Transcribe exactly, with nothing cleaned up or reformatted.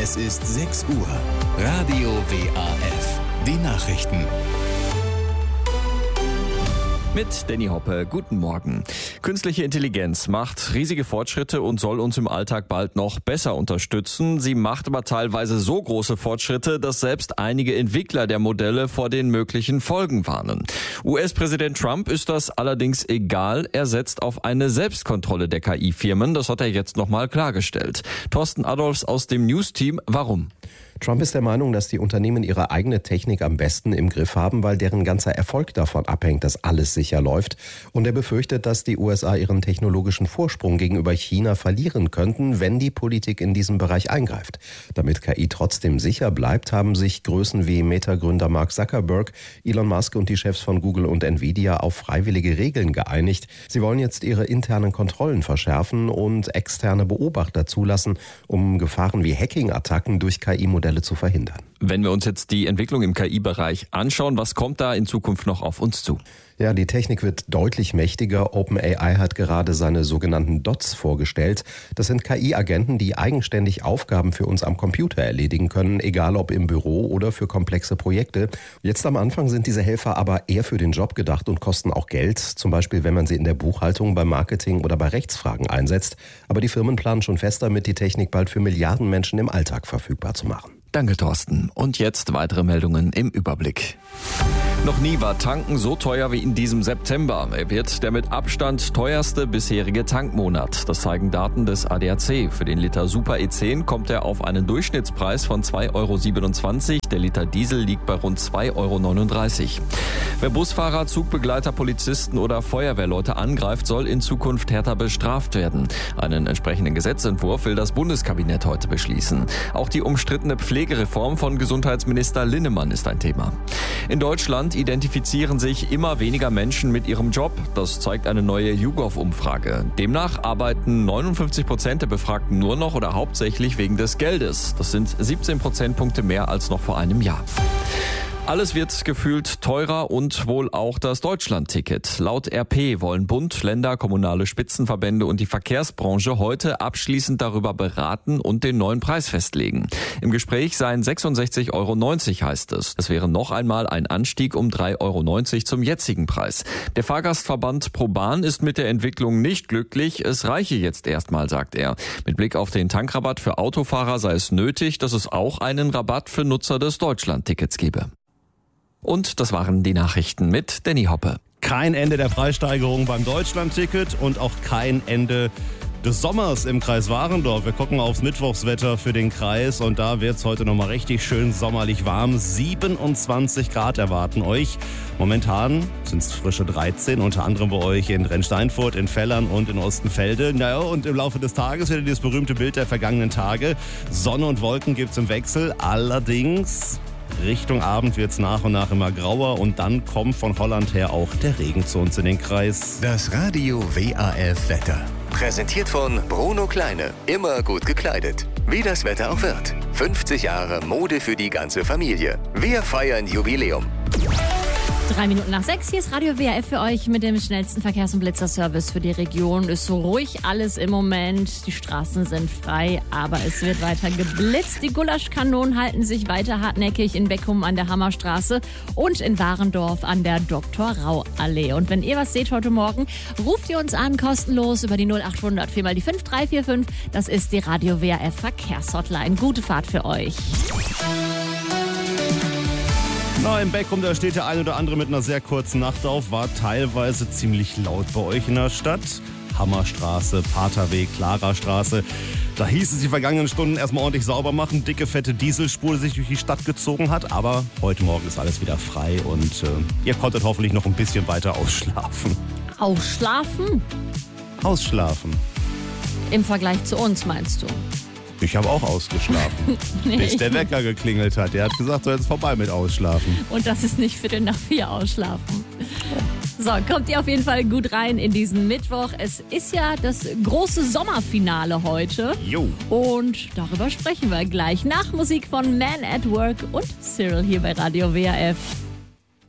Es ist sechs Uhr. Radio W A F. Die Nachrichten. Mit Danny Hoppe, guten Morgen. Künstliche Intelligenz macht riesige Fortschritte und soll uns im Alltag bald noch besser unterstützen. Sie macht aber teilweise so große Fortschritte, dass selbst einige Entwickler der Modelle vor den möglichen Folgen warnen. U S-Präsident Trump ist das allerdings egal. Er setzt auf eine Selbstkontrolle der K I-Firmen. Das hat er jetzt nochmal klargestellt. Thorsten Adolfs aus dem News-Team. Warum? Trump ist der Meinung, dass die Unternehmen ihre eigene Technik am besten im Griff haben, weil deren ganzer Erfolg davon abhängt, dass alles sicher läuft. Und er befürchtet, dass die U S A ihren technologischen Vorsprung gegenüber China verlieren könnten, wenn die Politik in diesem Bereich eingreift. Damit K I trotzdem sicher bleibt, haben sich Größen wie Meta-Gründer Mark Zuckerberg, Elon Musk und die Chefs von Google und Nvidia auf freiwillige Regeln geeinigt. Sie wollen jetzt ihre internen Kontrollen verschärfen und externe Beobachter zulassen, um Gefahren wie Hacking-Attacken durch K I-Modelle zu verhindern. Wenn wir uns jetzt die Entwicklung im K I-Bereich anschauen, was kommt da in Zukunft noch auf uns zu? Ja, die Technik wird deutlich mächtiger. OpenAI hat gerade seine sogenannten Dots vorgestellt. Das sind K I-Agenten, die eigenständig Aufgaben für uns am Computer erledigen können, egal ob im Büro oder für komplexe Projekte. Jetzt am Anfang sind diese Helfer aber eher für den Job gedacht und kosten auch Geld, zum Beispiel wenn man sie in der Buchhaltung, beim Marketing oder bei Rechtsfragen einsetzt. Aber die Firmen planen schon fest damit, die Technik bald für Milliarden Menschen im Alltag verfügbar zu machen. Danke, Thorsten. Und jetzt weitere Meldungen im Überblick. Noch nie war Tanken so teuer wie in diesem September. Er wird der mit Abstand teuerste bisherige Tankmonat. Das zeigen Daten des A D A C. Für den Liter Super E zehn kommt er auf einen Durchschnittspreis von zwei Euro siebenundzwanzig. Der Liter Diesel liegt bei rund zwei Euro neununddreißig. Wer Busfahrer, Zugbegleiter, Polizisten oder Feuerwehrleute angreift, soll in Zukunft härter bestraft werden. Einen entsprechenden Gesetzentwurf will das Bundeskabinett heute beschließen. Auch die umstrittene Pflegereform von Gesundheitsminister Linnemann ist ein Thema. In Deutschland identifizieren sich immer weniger Menschen mit ihrem Job. Das zeigt eine neue YouGov-Umfrage. Demnach arbeiten neunundfünfzig Prozent der Befragten nur noch oder hauptsächlich wegen des Geldes. Das sind siebzehn Prozentpunkte mehr als noch vor einem Jahr. Alles wird gefühlt teurer und wohl auch das Deutschland-Ticket. Laut R P wollen Bund, Länder, kommunale Spitzenverbände und die Verkehrsbranche heute abschließend darüber beraten und den neuen Preis festlegen. Im Gespräch seien sechsundsechzig Euro neunzig, heißt es. Das wäre noch einmal ein Anstieg um drei Euro neunzig zum jetzigen Preis. Der Fahrgastverband ProBahn ist mit der Entwicklung nicht glücklich. Es reiche jetzt erstmal, sagt er. Mit Blick auf den Tankrabatt für Autofahrer sei es nötig, dass es auch einen Rabatt für Nutzer des Deutschland-Tickets gebe. Und das waren die Nachrichten mit Danny Hoppe. Kein Ende der Preissteigerung beim Deutschland-Ticket und auch kein Ende des Sommers im Kreis Warendorf. Wir gucken aufs Mittwochswetter für den Kreis und da wird es heute nochmal richtig schön sommerlich warm. siebenundzwanzig Grad erwarten euch. Momentan sind es frische dreizehn, unter anderem bei euch in Rennsteinfurt, in Fellern und in Ostenfelde. Naja, und im Laufe des Tages wieder dieses berühmte Bild der vergangenen Tage. Sonne und Wolken gibt es im Wechsel. Allerdings Richtung Abend wird es nach und nach immer grauer und dann kommt von Holland her auch der Regen zu uns in den Kreis. Das Radio W A F Wetter. Präsentiert von Bruno Kleine. Immer gut gekleidet. Wie das Wetter auch wird. fünfzig Jahre Mode für die ganze Familie. Wir feiern Jubiläum. Drei Minuten nach sechs, hier ist Radio W A F für euch mit dem schnellsten Verkehrs- und Blitzerservice für die Region. Ist so ruhig alles im Moment, die Straßen sind frei, aber es wird weiter geblitzt. Die Gulaschkanonen halten sich weiter hartnäckig in Beckum an der Hammerstraße und in Warendorf an der Doktor-Rau-Allee. Und wenn ihr was seht heute Morgen, ruft ihr uns an, kostenlos über die null acht hundert vier mal die fünf drei vier fünf. Das ist die Radio W A F Verkehrshotline. Gute Fahrt für euch. Na, im Beckum, da steht der ein oder andere mit einer sehr kurzen Nacht auf, war teilweise ziemlich laut bei euch in der Stadt. Hammerstraße, Paterweg, Klarastraße. Da hieß es die vergangenen Stunden erstmal ordentlich sauber machen, dicke, fette Dieselspur, die sich durch die Stadt gezogen hat. Aber heute Morgen ist alles wieder frei und äh, ihr konntet hoffentlich noch ein bisschen weiter ausschlafen. Ausschlafen? Ausschlafen. Im Vergleich zu uns, meinst du? Ich habe auch ausgeschlafen, nee. bis der Wecker geklingelt hat. Der hat gesagt, so jetzt vorbei mit Ausschlafen. Und das ist nicht Viertel nach vier Ausschlafen. So, kommt ihr auf jeden Fall gut rein in diesen Mittwoch. Es ist ja das große Sommerfinale heute. Jo. Und darüber sprechen wir gleich nach Musik von Man at Work und Cyril hier bei Radio W A F.